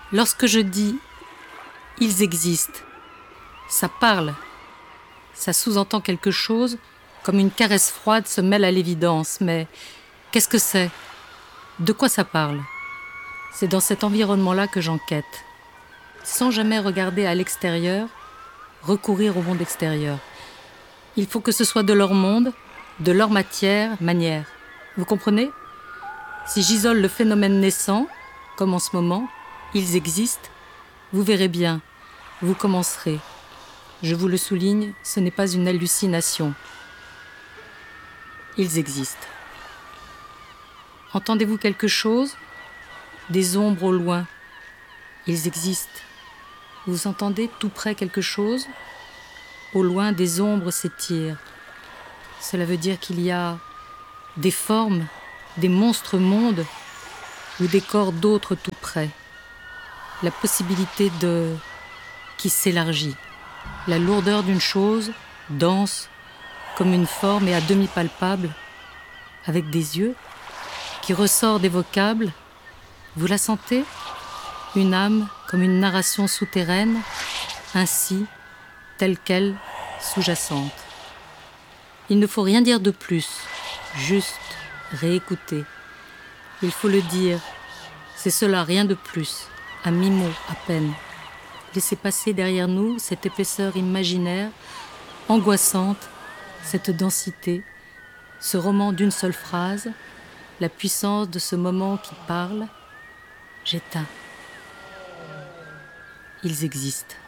Lorsque je dis « ils existent », ça parle, ça sous-entend quelque chose, comme une caresse froide se mêle à l'évidence. Mais qu'est-ce que c'est ? De quoi ça parle ? C'est dans cet environnement-là que j'enquête, sans jamais regarder à l'extérieur, recourir au monde extérieur. Il faut que ce soit de leur monde, de leur manière. Vous comprenez ? Si j'isole le phénomène naissant, comme en ce moment, ils existent, vous verrez bien, vous commencerez. Je vous le souligne, ce n'est pas une hallucination. Ils existent. Entendez-vous quelque chose ? Des ombres au loin. Ils existent. Vous entendez tout près quelque chose ? Au loin, des ombres s'étirent. Cela veut dire qu'il y a des formes, des monstres mondes ou des corps d'autres tout près. La possibilité qui s'élargit. La lourdeur d'une chose, dense, comme une forme et à demi palpable, avec des yeux, qui ressort des vocables. Vous la sentez ? Une âme comme une narration souterraine, ainsi, telle qu'elle, sous-jacente. Il ne faut rien dire de plus, juste réécouter. Il faut le dire, c'est cela, rien de plus, un mi-mot à peine. Laissez passer derrière nous cette épaisseur imaginaire, angoissante, cette densité, ce roman d'une seule phrase, la puissance de ce moment qui parle. J'éteins. Ils existent.